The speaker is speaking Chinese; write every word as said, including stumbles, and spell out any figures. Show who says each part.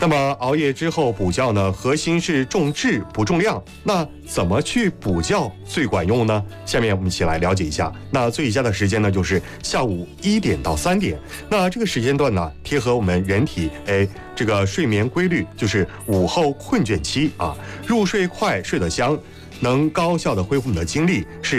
Speaker 1: 那么熬夜之后补觉呢，核心是重质不重量。那怎么去补觉最管用呢？下面我们一起来了解一下。那最佳的时间呢，就是下午一点到三点。那这个时间段呢，贴合我们人体哎这个睡眠规律，就是午后困倦期啊，入睡快，睡得香，能高效的恢复你的精力，是